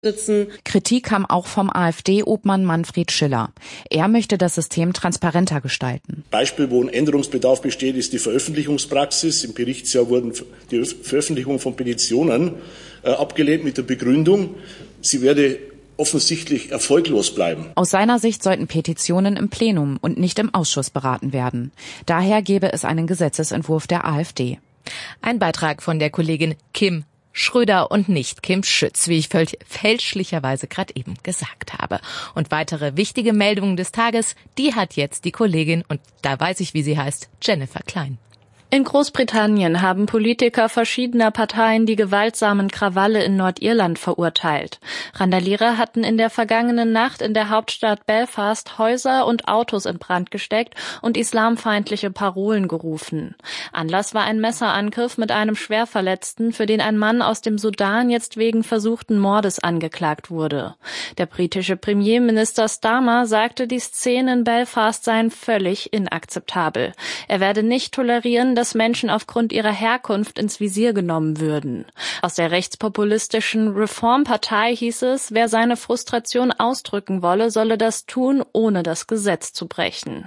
Kritik kam auch vom AfD-Obmann Manfred Schiller. Er möchte das System transparenter gestalten. Beispiel, wo ein Änderungsbedarf besteht, ist die Veröffentlichungspraxis. Im Berichtsjahr wurden die Veröffentlichung von Petitionen abgelehnt mit der Begründung, sie werde offensichtlich erfolglos bleiben. Aus seiner Sicht sollten Petitionen im Plenum und nicht im Ausschuss beraten werden. Daher gäbe es einen Gesetzesentwurf der AfD. Ein Beitrag von der Kollegin Kim Schröder und nicht Kim Schütz, wie ich fälschlicherweise gerade eben gesagt habe. Und weitere wichtige Meldungen des Tages, die hat jetzt die Kollegin, und da weiß ich, wie sie heißt, Jennifer Klein. In Großbritannien haben Politiker verschiedener Parteien die gewaltsamen Krawalle in Nordirland verurteilt. Randalierer hatten in der vergangenen Nacht in der Hauptstadt Belfast Häuser und Autos in Brand gesteckt und islamfeindliche Parolen gerufen. Anlass war ein Messerangriff mit einem Schwerverletzten, für den ein Mann aus dem Sudan jetzt wegen versuchten Mordes angeklagt wurde. Der britische Premierminister Starmer sagte, die Szenen in Belfast seien völlig inakzeptabel. Er werde nicht tolerieren, dass Menschen aufgrund ihrer Herkunft ins Visier genommen würden. Aus der rechtspopulistischen Reform-Partei hieß es, wer seine Frustration ausdrücken wolle, solle das tun, ohne das Gesetz zu brechen.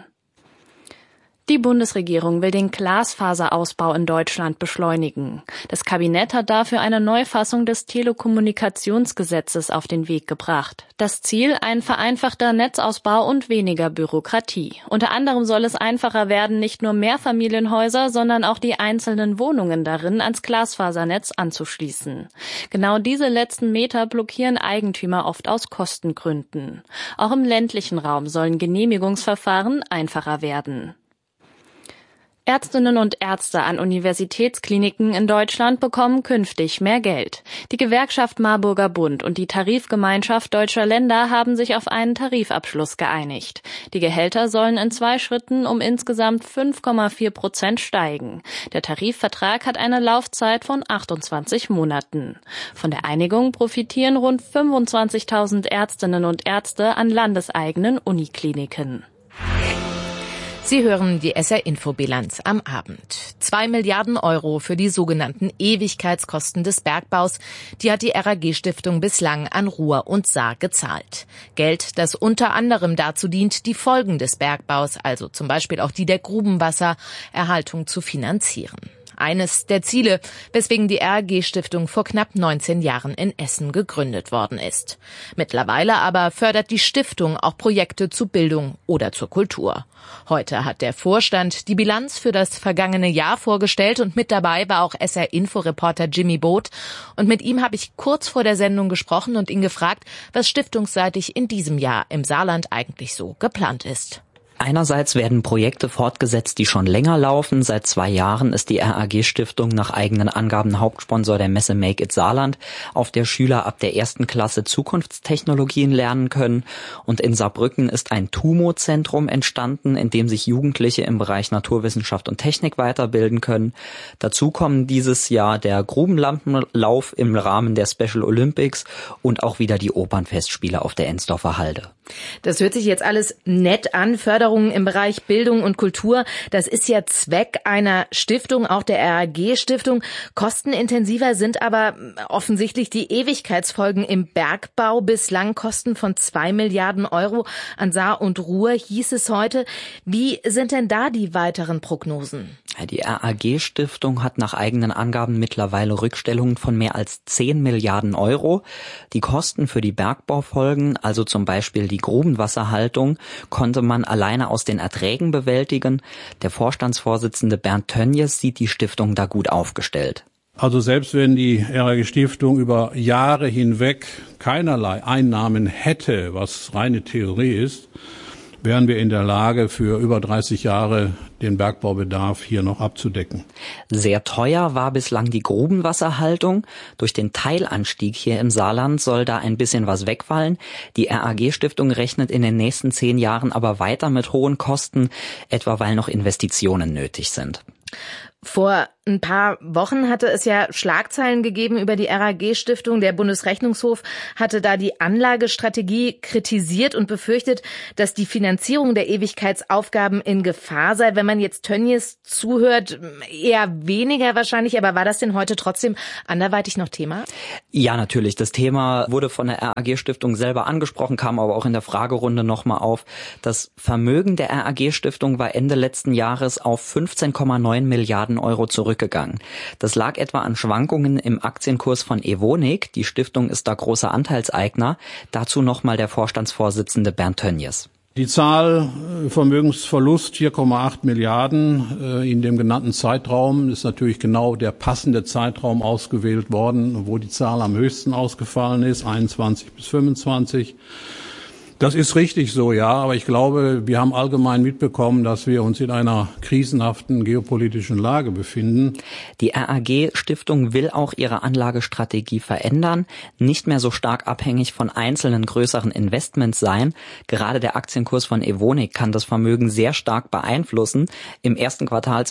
Die Bundesregierung will den Glasfaserausbau in Deutschland beschleunigen. Das Kabinett hat dafür eine Neufassung des Telekommunikationsgesetzes auf den Weg gebracht. Das Ziel: ein vereinfachter Netzausbau und weniger Bürokratie. Unter anderem soll es einfacher werden, nicht nur Mehrfamilienhäuser, sondern auch die einzelnen Wohnungen darin ans Glasfasernetz anzuschließen. Genau diese letzten Meter blockieren Eigentümer oft aus Kostengründen. Auch im ländlichen Raum sollen Genehmigungsverfahren einfacher werden. Ärztinnen und Ärzte an Universitätskliniken in Deutschland bekommen künftig mehr Geld. Die Gewerkschaft Marburger Bund und die Tarifgemeinschaft Deutscher Länder haben sich auf einen Tarifabschluss geeinigt. Die Gehälter sollen in 2 Schritten um insgesamt 5,4% steigen. Der Tarifvertrag hat eine Laufzeit von 28 Monaten. Von der Einigung profitieren rund 25.000 Ärztinnen und Ärzte an landeseigenen Unikliniken. Sie hören die SR-Info-Bilanz am Abend. 2 Milliarden Euro für die sogenannten Ewigkeitskosten des Bergbaus, die hat die RAG-Stiftung bislang an Ruhr und Saar gezahlt. Geld, das unter anderem dazu dient, die Folgen des Bergbaus, also zum Beispiel auch die der Grubenwassererhaltung, zu finanzieren. Eines der Ziele, weswegen die RAG-Stiftung vor knapp 19 Jahren in Essen gegründet worden ist. Mittlerweile aber fördert die Stiftung auch Projekte zu Bildung oder zur Kultur. Heute hat der Vorstand die Bilanz für das vergangene Jahr vorgestellt und mit dabei war auch SR-Info-Reporter Jimmy Boot. Und mit ihm habe ich kurz vor der Sendung gesprochen und ihn gefragt, was stiftungsseitig in diesem Jahr im Saarland eigentlich so geplant ist. Einerseits werden Projekte fortgesetzt, die schon länger laufen. Seit 2 Jahren ist die RAG-Stiftung nach eigenen Angaben Hauptsponsor der Messe Make It Saarland, auf der Schüler ab der 1. Klasse Zukunftstechnologien lernen können. Und in Saarbrücken ist ein TUMO-Zentrum entstanden, in dem sich Jugendliche im Bereich Naturwissenschaft und Technik weiterbilden können. Dazu kommen dieses Jahr der Grubenlampenlauf im Rahmen der Special Olympics und auch wieder die Opernfestspiele auf der Ensdorfer Halde. Das hört sich jetzt alles nett an. Förderungen im Bereich Bildung und Kultur, das ist ja Zweck einer Stiftung, auch der RAG-Stiftung. Kostenintensiver sind aber offensichtlich die Ewigkeitsfolgen im Bergbau. Bislang Kosten von 2 Milliarden Euro an Saar und Ruhr, hieß es heute. Wie sind denn da die weiteren Prognosen? Die RAG-Stiftung hat nach eigenen Angaben mittlerweile Rückstellungen von mehr als 10 Milliarden Euro. Die Kosten für die Bergbaufolgen, also zum Beispiel die Grubenwasserhaltung, konnte man alleine aus den Erträgen bewältigen. Der Vorstandsvorsitzende Bernd Tönjes sieht die Stiftung da gut aufgestellt. Also selbst wenn die RAG-Stiftung über Jahre hinweg keinerlei Einnahmen hätte, was reine Theorie ist, wären wir in der Lage, für über 30 Jahre den Bergbaubedarf hier noch abzudecken. Sehr teuer war bislang die Grubenwasserhaltung. Durch den Teilanstieg hier im Saarland soll da ein bisschen was wegfallen. Die RAG-Stiftung rechnet in den nächsten 10 Jahren aber weiter mit hohen Kosten, etwa weil noch Investitionen nötig sind. Vor ein paar Wochen hatte es ja Schlagzeilen gegeben über die RAG-Stiftung. Der Bundesrechnungshof hatte da die Anlagestrategie kritisiert und befürchtet, dass die Finanzierung der Ewigkeitsaufgaben in Gefahr sei. Wenn man jetzt Tönnies zuhört, eher weniger wahrscheinlich. Aber war das denn heute trotzdem anderweitig noch Thema? Ja, natürlich. Das Thema wurde von der RAG-Stiftung selber angesprochen, kam aber auch in der Fragerunde nochmal auf. Das Vermögen der RAG-Stiftung war Ende letzten Jahres auf 15,9 Milliarden Euro zurückgegangen. Das lag etwa an Schwankungen im Aktienkurs von Evonik. Die Stiftung ist da großer Anteilseigner. Dazu nochmal der Vorstandsvorsitzende Bernd Tönnies. Die Zahl Vermögensverlust 4,8 Milliarden in dem genannten Zeitraum ist natürlich genau der passende Zeitraum ausgewählt worden, wo die Zahl am höchsten ausgefallen ist, 21 bis 25. Das ist richtig so, ja, aber ich glaube, wir haben allgemein mitbekommen, dass wir uns in einer krisenhaften geopolitischen Lage befinden. Die RAG-Stiftung will auch ihre Anlagestrategie verändern, nicht mehr so stark abhängig von einzelnen größeren Investments sein. Gerade der Aktienkurs von Evonik kann das Vermögen sehr stark beeinflussen. Im ersten Quartal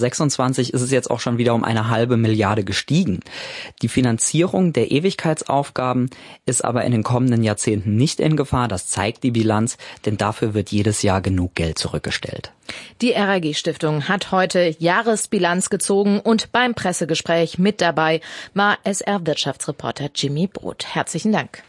2026 ist es jetzt auch schon wieder um 1,5 Milliarde gestiegen. Die Finanzierung der Ewigkeitsaufgaben ist aber in den kommenden Jahrzehnten nicht in Gefahr. Das zeigt die Bilanz, denn dafür wird jedes Jahr genug Geld zurückgestellt. Die RAG-Stiftung hat heute Jahresbilanz gezogen und beim Pressegespräch mit dabei war SR-Wirtschaftsreporter Jimmy Brot. Herzlichen Dank.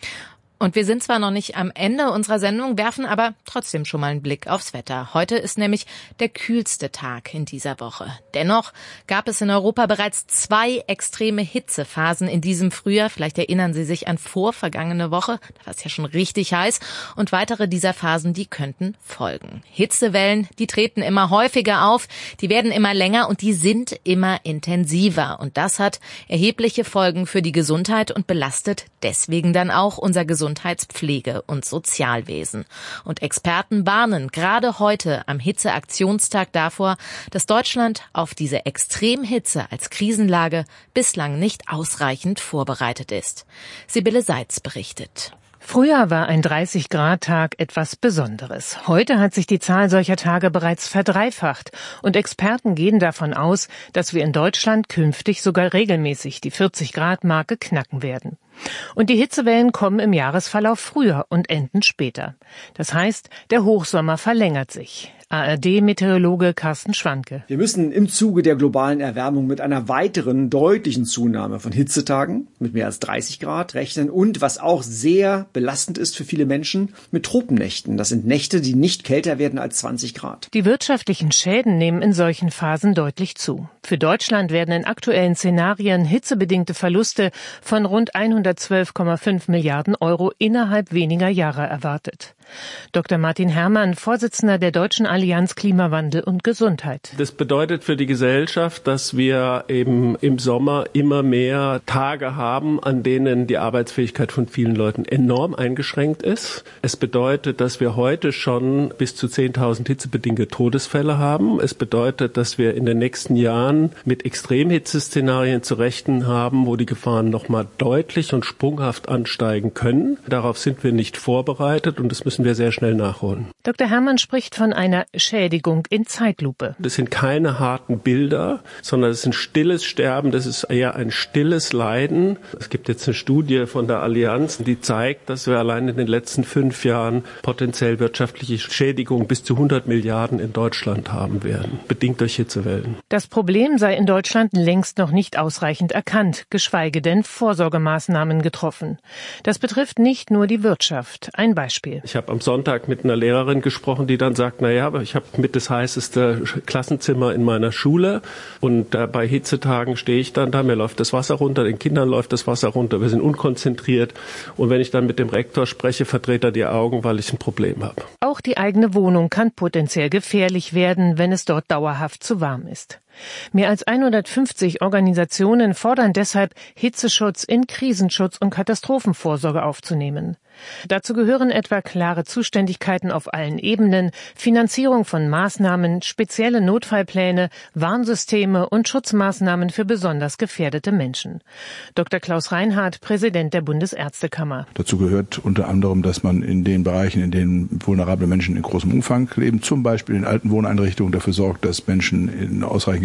Und wir sind zwar noch nicht am Ende unserer Sendung, werfen aber trotzdem schon mal einen Blick aufs Wetter. Heute ist nämlich der kühlste Tag in dieser Woche. Dennoch gab es in Europa bereits 2 extreme Hitzephasen in diesem Frühjahr. Vielleicht erinnern Sie sich an vorvergangene Woche, da war es ja schon richtig heiß. Und weitere dieser Phasen, die könnten folgen. Hitzewellen, die treten immer häufiger auf, die werden immer länger und die sind immer intensiver. Und das hat erhebliche Folgen für die Gesundheit und belastet deswegen dann auch unser Gesundheitspflege- und Sozialwesen. Und Experten warnen gerade heute am Hitzeaktionstag davor, dass Deutschland auf diese Extremhitze als Krisenlage bislang nicht ausreichend vorbereitet ist. Sibylle Seitz berichtet. Früher war ein 30-Grad-Tag etwas Besonderes. Heute hat sich die Zahl solcher Tage bereits verdreifacht. Und Experten gehen davon aus, dass wir in Deutschland künftig sogar regelmäßig die 40-Grad-Marke knacken werden. Und die Hitzewellen kommen im Jahresverlauf früher und enden später. Das heißt, der Hochsommer verlängert sich. ARD-Meteorologe Carsten Schwanke. Wir müssen im Zuge der globalen Erwärmung mit einer weiteren deutlichen Zunahme von Hitzetagen mit mehr als 30 Grad rechnen und, was auch sehr belastend ist für viele Menschen, mit Tropennächten. Das sind Nächte, die nicht kälter werden als 20 Grad. Die wirtschaftlichen Schäden nehmen in solchen Phasen deutlich zu. Für Deutschland werden in aktuellen Szenarien hitzebedingte Verluste von rund 112,5 Milliarden Euro innerhalb weniger Jahre erwartet. Dr. Martin Herrmann, Vorsitzender der Deutschen Allianz Klimawandel und Gesundheit. Das bedeutet für die Gesellschaft, dass wir eben im Sommer immer mehr Tage haben, an denen die Arbeitsfähigkeit von vielen Leuten enorm eingeschränkt ist. Es bedeutet, dass wir heute schon bis zu 10.000 hitzebedingte Todesfälle haben. Es bedeutet, dass wir in den nächsten Jahren mit Extremhitzeszenarien zu rechnen haben, wo die Gefahren nochmal deutlich und sprunghaft ansteigen können. Darauf sind wir nicht vorbereitet und das müssen wir sehr schnell nachholen. Dr. Herrmann spricht von einer Schädigung in Zeitlupe. Das sind keine harten Bilder, sondern es ist ein stilles Sterben, das ist eher ein stilles Leiden. Es gibt jetzt eine Studie von der Allianz, die zeigt, dass wir allein in den letzten 5 Jahren potenziell wirtschaftliche Schädigungen bis zu 100 Milliarden in Deutschland haben werden, bedingt durch Hitzewellen. Das Problem sei in Deutschland längst noch nicht ausreichend erkannt, geschweige denn Vorsorgemaßnahmen getroffen. Das betrifft nicht nur die Wirtschaft. Ein Beispiel. Ich habe am Sonntag mit einer Lehrerin gesprochen, die dann sagt, aber ich habe mit das heißeste Klassenzimmer in meiner Schule und bei Hitzetagen stehe ich dann da, mir läuft das Wasser runter, den Kindern läuft das Wasser runter, wir sind unkonzentriert und wenn ich dann mit dem Rektor spreche, verdreht er die Augen, weil ich ein Problem habe. Auch die eigene Wohnung kann potenziell gefährlich werden, wenn es dort dauerhaft zu warm ist. Mehr als 150 Organisationen fordern deshalb, Hitzeschutz in Krisenschutz und Katastrophenvorsorge aufzunehmen. Dazu gehören etwa klare Zuständigkeiten auf allen Ebenen, Finanzierung von Maßnahmen, spezielle Notfallpläne, Warnsysteme und Schutzmaßnahmen für besonders gefährdete Menschen. Dr. Klaus Reinhardt, Präsident der Bundesärztekammer. Dazu gehört unter anderem, dass man in den Bereichen, in denen vulnerable Menschen in großem Umfang leben, zum Beispiel in alten Wohneinrichtungen, dafür sorgt, dass Menschen in ausreichend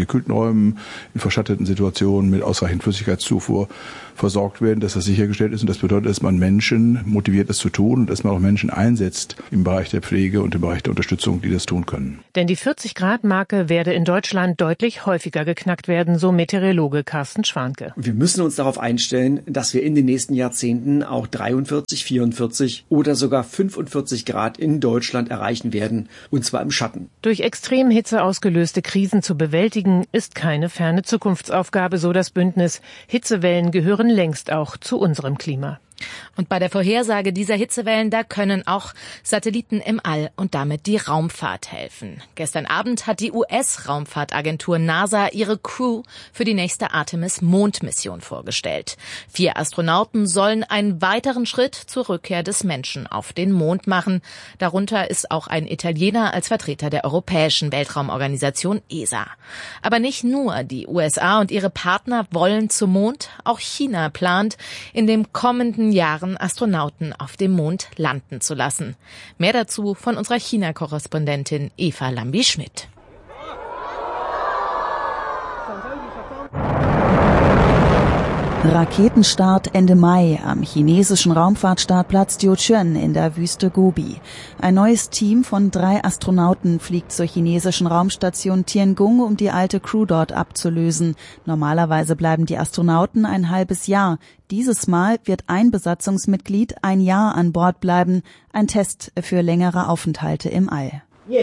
gekühlten Räumen, in verschatteten Situationen mit ausreichend Flüssigkeitszufuhr versorgt werden, dass das sichergestellt ist. Und das bedeutet, dass man Menschen motiviert, das zu tun und dass man auch Menschen einsetzt im Bereich der Pflege und im Bereich der Unterstützung, die das tun können. Denn die 40-Grad-Marke werde in Deutschland deutlich häufiger geknackt werden, so Meteorologe Carsten Schwanke. Wir müssen uns darauf einstellen, dass wir in den nächsten Jahrzehnten auch 43, 44 oder sogar 45 Grad in Deutschland erreichen werden, und zwar im Schatten. Durch Extremhitze ausgelöste Krisen zu bewältigen, ist keine ferne Zukunftsaufgabe, so das Bündnis. Hitzewellen gehören längst auch zu unserem Klima. Und bei der Vorhersage dieser Hitzewellen, da können auch Satelliten im All und damit die Raumfahrt helfen. Gestern Abend hat die US-Raumfahrtagentur NASA ihre Crew für die nächste Artemis-Mondmission vorgestellt. 4 Astronauten sollen einen weiteren Schritt zur Rückkehr des Menschen auf den Mond machen. Darunter ist auch ein Italiener als Vertreter der Europäischen Weltraumorganisation ESA. Aber nicht nur die USA und ihre Partner wollen zum Mond, auch China plant, in dem kommenden Jahren Astronauten auf dem Mond landen zu lassen. Mehr dazu von unserer China-Korrespondentin Eva Lambi-Schmidt. Raketenstart Ende Mai am chinesischen Raumfahrtstartplatz Jiuquan in der Wüste Gobi. Ein neues Team von 3 Astronauten fliegt zur chinesischen Raumstation Tiangong, um die alte Crew dort abzulösen. Normalerweise bleiben die Astronauten ein halbes Jahr. Dieses Mal wird ein Besatzungsmitglied ein Jahr an Bord bleiben. Ein Test für längere Aufenthalte im All.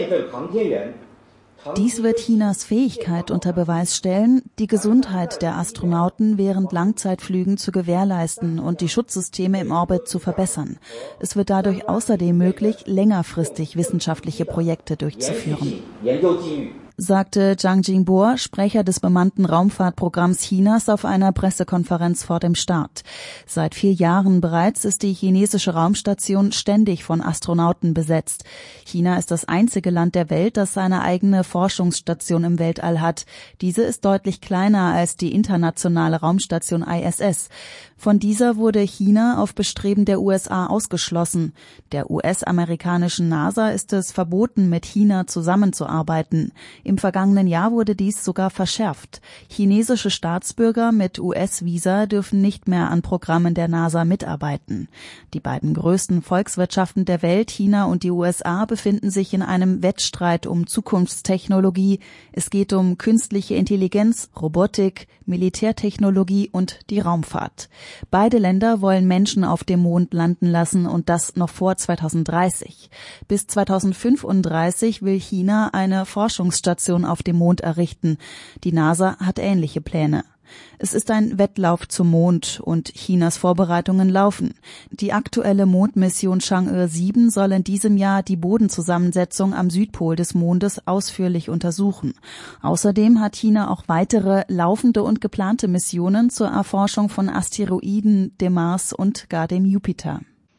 Dies wird Chinas Fähigkeit unter Beweis stellen, die Gesundheit der Astronauten während Langzeitflügen zu gewährleisten und die Schutzsysteme im Orbit zu verbessern. Es wird dadurch außerdem möglich, längerfristig wissenschaftliche Projekte durchzuführen, sagte Zhang Jingbo, Sprecher des bemannten Raumfahrtprogramms Chinas, auf einer Pressekonferenz vor dem Start. Seit 4 Jahren bereits ist die chinesische Raumstation ständig von Astronauten besetzt. China ist das einzige Land der Welt, das seine eigene Forschungsstation im Weltall hat. Diese ist deutlich kleiner als die internationale Raumstation ISS. Von dieser wurde China auf Bestreben der USA ausgeschlossen. Der US-amerikanischen NASA ist es verboten, mit China zusammenzuarbeiten. Im vergangenen Jahr wurde dies sogar verschärft. Chinesische Staatsbürger mit US-Visa dürfen nicht mehr an Programmen der NASA mitarbeiten. Die beiden größten Volkswirtschaften der Welt, China und die USA, befinden sich in einem Wettstreit um Zukunftstechnologie. Es geht um künstliche Intelligenz, Robotik, Militärtechnologie und die Raumfahrt. Beide Länder wollen Menschen auf dem Mond landen lassen, und das noch vor 2030. Bis 2035 will China eine Forschungsstation auf dem Mond errichten. Die NASA hat ähnliche Pläne. Es ist ein Wettlauf zum Mond und Chinas Vorbereitungen laufen. Die aktuelle Mondmission Chang'e 7 soll in diesem Jahr die Bodenzusammensetzung am Südpol des Mondes ausführlich untersuchen. Außerdem hat China auch weitere laufende und geplante Missionen zur Erforschung von Asteroiden, dem Mars und gar dem Jupiter.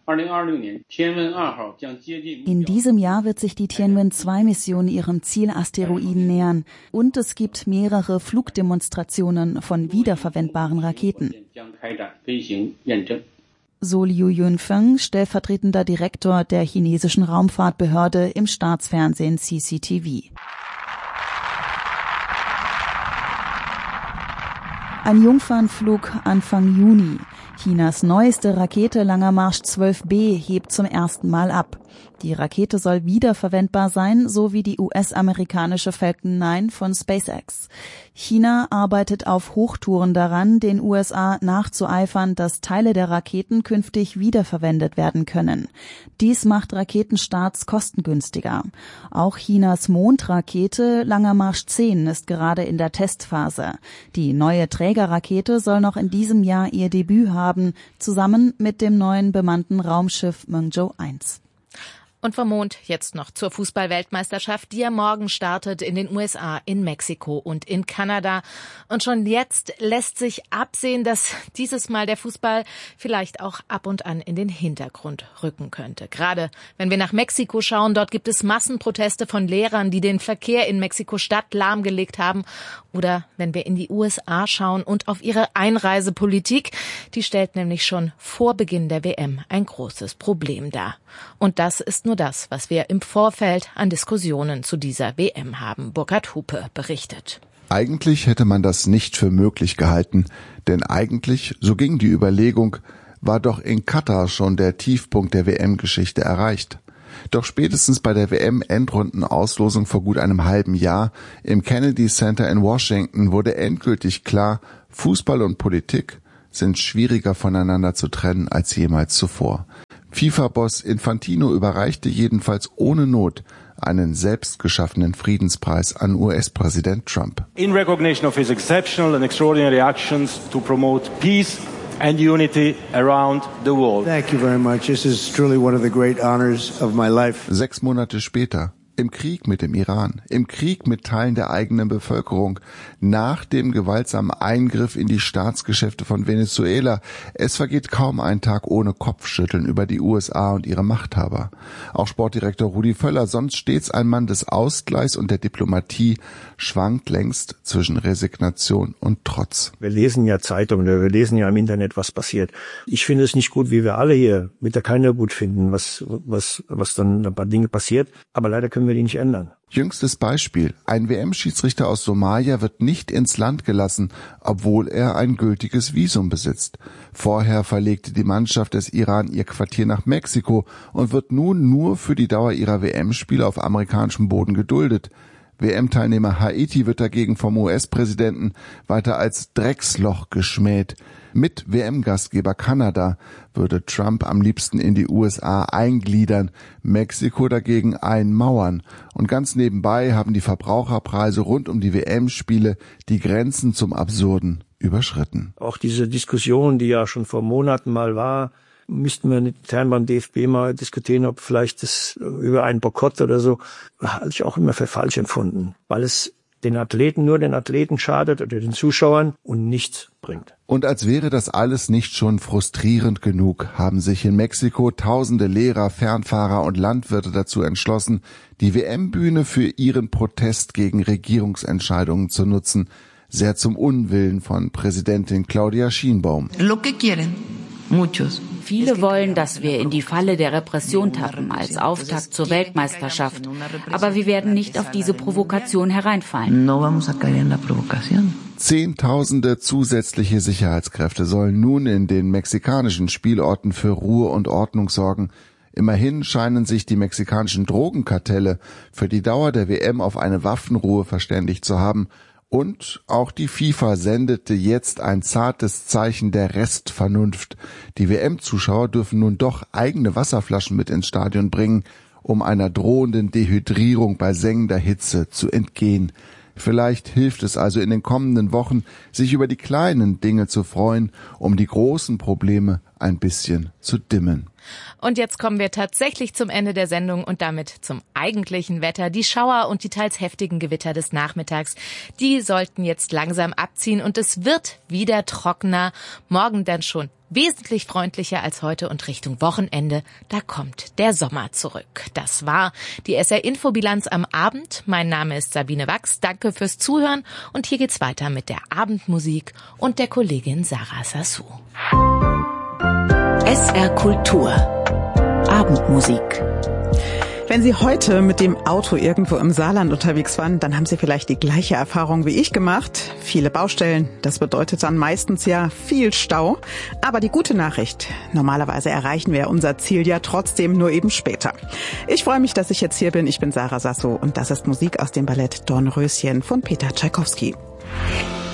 In diesem Jahr wird sich die Tianwen-2-Mission ihrem Ziel Asteroiden nähern, und es gibt mehrere Flugdemonstrationen von wiederverwendbaren Raketen. So Liu Yunfeng, stellvertretender Direktor der chinesischen Raumfahrtbehörde im Staatsfernsehen CCTV. Ein Jungfernflug Anfang Juni. Chinas neueste Rakete Langer Marsch 12B hebt zum ersten Mal ab. Die Rakete soll wiederverwendbar sein, so wie die US-amerikanische Falcon 9 von SpaceX. China arbeitet auf Hochtouren daran, den USA nachzueifern, dass Teile der Raketen künftig wiederverwendet werden können. Dies macht Raketenstarts kostengünstiger. Auch Chinas Mondrakete Langer Marsch 10 ist gerade in der Testphase. Die neue Trägerrakete soll noch in diesem Jahr ihr Debüt haben, zusammen mit dem neuen bemannten Raumschiff Mengzhou 1. Und vom Mond jetzt noch zur Fußball-Weltmeisterschaft, die ja morgen startet in den USA, in Mexiko und in Kanada. Und schon jetzt lässt sich absehen, dass dieses Mal der Fußball vielleicht auch ab und an in den Hintergrund rücken könnte. Gerade wenn wir nach Mexiko schauen, dort gibt es Massenproteste von Lehrern, die den Verkehr in Mexiko-Stadt lahmgelegt haben. Oder wenn wir in die USA schauen und auf ihre Einreisepolitik, die stellt nämlich schon vor Beginn der WM ein großes Problem dar. Und das ist nur das, was wir im Vorfeld an Diskussionen zu dieser WM haben. Burkhard Hupe berichtet. Eigentlich hätte man das nicht für möglich gehalten, denn eigentlich, so ging die Überlegung, war doch in Katar schon der Tiefpunkt der WM-Geschichte erreicht. Doch spätestens bei der WM-Endrundenauslosung vor gut einem halben Jahr im Kennedy Center in Washington wurde endgültig klar, Fußball und Politik sind schwieriger voneinander zu trennen als jemals zuvor. FIFA-Boss Infantino überreichte jedenfalls ohne Not einen selbstgeschaffenen Friedenspreis an US-Präsident Trump. In recognition of his exceptional and extraordinary actions to promote peace and unity around the world. Thank you very much. This is truly one of the great honors of my life. 6 Monate später, im Krieg mit dem Iran, im Krieg mit Teilen der eigenen Bevölkerung, nach dem gewaltsamen Eingriff in die Staatsgeschäfte von Venezuela. Es vergeht kaum ein Tag ohne Kopfschütteln über die USA und ihre Machthaber. Auch Sportdirektor Rudi Völler, sonst stets ein Mann des Ausgleichs und der Diplomatie, schwankt längst zwischen Resignation und Trotz. Wir lesen ja Zeitungen, wir lesen ja im Internet, was passiert. Ich finde es nicht gut, wie wir alle hier mit der Keiner gut finden, was dann ein paar Dinge passiert. Aber leider können wir die nicht ändern. Jüngstes Beispiel. Ein WM-Schiedsrichter aus Somalia wird nicht ins Land gelassen, obwohl er ein gültiges Visum besitzt. Vorher verlegte die Mannschaft des Iran ihr Quartier nach Mexiko und wird nun nur für die Dauer ihrer WM-Spiele auf amerikanischem Boden geduldet. WM-Teilnehmer Haiti wird dagegen vom US-Präsidenten weiter als Drecksloch geschmäht. Mit WM-Gastgeber Kanada würde Trump am liebsten in die USA eingliedern, Mexiko dagegen einmauern. Und ganz nebenbei haben die Verbraucherpreise rund um die WM-Spiele die Grenzen zum Absurden überschritten. Auch diese Diskussion, die ja schon vor Monaten mal war, müssten wir intern beim DFB mal diskutieren, ob vielleicht das über einen Boykott oder so, halte ich auch immer für falsch empfunden, weil es nur den Athleten schadet oder den Zuschauern und nichts bringt. Und als wäre das alles nicht schon frustrierend genug, haben sich in Mexiko tausende Lehrer, Fernfahrer und Landwirte dazu entschlossen, die WM-Bühne für ihren Protest gegen Regierungsentscheidungen zu nutzen, sehr zum Unwillen von Präsidentin Claudia Sheinbaum. Lo que quieren, muchos. Viele wollen, dass wir in die Falle der Repression tappen als Auftakt zur Weltmeisterschaft. Aber wir werden nicht auf diese Provokation hereinfallen. Zehntausende zusätzliche Sicherheitskräfte sollen nun in den mexikanischen Spielorten für Ruhe und Ordnung sorgen. Immerhin scheinen sich die mexikanischen Drogenkartelle für die Dauer der WM auf eine Waffenruhe verständigt zu haben. Und auch die FIFA sendete jetzt ein zartes Zeichen der Restvernunft. Die WM-Zuschauer dürfen nun doch eigene Wasserflaschen mit ins Stadion bringen, um einer drohenden Dehydrierung bei sengender Hitze zu entgehen. Vielleicht hilft es also in den kommenden Wochen, sich über die kleinen Dinge zu freuen, um die großen Probleme ein bisschen zu dimmen. Und jetzt kommen wir tatsächlich zum Ende der Sendung und damit zum eigentlichen Wetter. Die Schauer und die teils heftigen Gewitter des Nachmittags, die sollten jetzt langsam abziehen und es wird wieder trockener. Morgen dann schon wesentlich freundlicher als heute und Richtung Wochenende, da kommt der Sommer zurück. Das war die SR-Infobilanz am Abend. Mein Name ist Sabine Wachs. Danke fürs Zuhören und hier geht's weiter mit der Abendmusik und der Kollegin Sarah Sassou. SR Kultur. Abendmusik. Wenn Sie heute mit dem Auto irgendwo im Saarland unterwegs waren, dann haben Sie vielleicht die gleiche Erfahrung wie ich gemacht. Viele Baustellen, das bedeutet dann meistens ja viel Stau. Aber die gute Nachricht, normalerweise erreichen wir unser Ziel ja trotzdem nur eben später. Ich freue mich, dass ich jetzt hier bin. Ich bin Sarah Sassou und das ist Musik aus dem Ballett Dornröschen von Peter Tschaikowski.